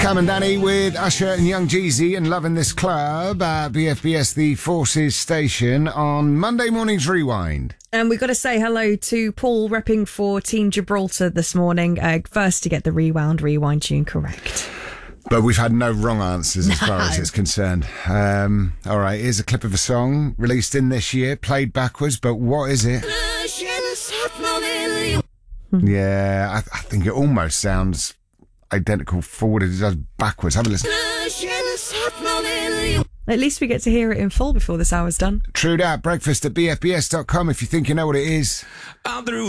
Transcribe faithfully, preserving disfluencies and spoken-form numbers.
Cam and Danny with Usher and Young Jeezy and Loving This Club at B F B S The Forces station on Monday morning's Rewind. And we've got to say hello to Paul repping for Team Gibraltar this morning, uh, first to get the Rewound Rewind tune correct. But we've had no wrong answers as no. far as it's concerned. Um, all right, here's a clip of a song released in this year, played backwards, but what is it? Yeah, I, I think it almost sounds identical forward as it does backwards. Have a listen. At least we get to hear it in full before this hour's done. True that. Breakfast at B F B S dot com if you think you know what it is. I'm through